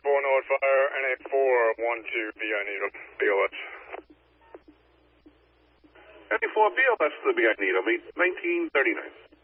4 North Fire, NA412 BI Needle, BOS. NA4 BLS to the BI Needle, meet 1939.